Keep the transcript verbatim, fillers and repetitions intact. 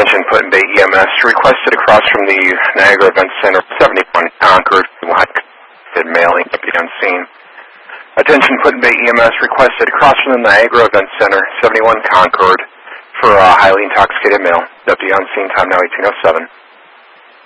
Attention, Put in Bay E M S, requested across from the Niagara Event Center, seventy-one Concord, mailing to be on scene. Attention, Put in Bay E M S, requested across from the Niagara Event Center, seventy-one Concord, for a highly intoxicated male. Deputy on scene, time now eighteen oh seven.